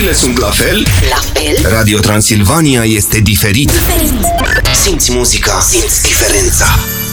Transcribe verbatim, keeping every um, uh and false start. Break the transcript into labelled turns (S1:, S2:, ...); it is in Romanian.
S1: Emoțiile sunt la fel?
S2: La fel?
S1: Radio Transilvania este diferit.
S2: Diferit.
S1: Simți muzica, simți diferența.